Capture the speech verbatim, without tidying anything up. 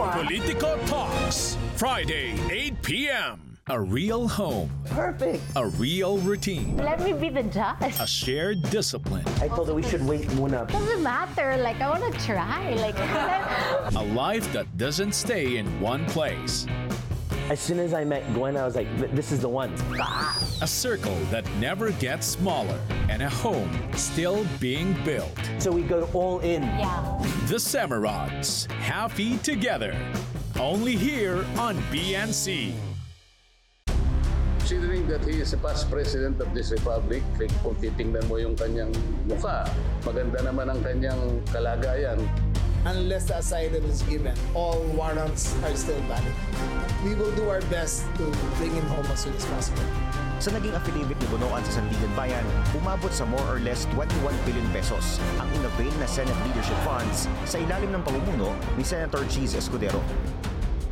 Politico Talks, Friday, eight p.m. A real home, Perfect. a real routine, Let me be the judge. a shared discipline, I told her we should wait muna. Doesn't matter. Like, I want to try. Like, a life that doesn't stay in one place, As soon as I met Gwen, I was like, this is the one. a circle that never gets smaller, and a home still being built. So we go all in. yeah. The Semerods, happy together. Only here on B N C. Considering that he is a past president of this republic, like, kung titingnan mo yung kanyang mukha, maganda naman ang kanyang kalagayan. Unless the asylum is given, all warrants are still valid. We will do our best to bring him home as soon as possible. Sa naging affidavit ni Bonoan sa Sandigan Bayan, umabot sa more or less twenty-one billion pesos ang inavail na Senate leadership funds sa ilalim ng pamumuno ni Senator Cheese Escudero.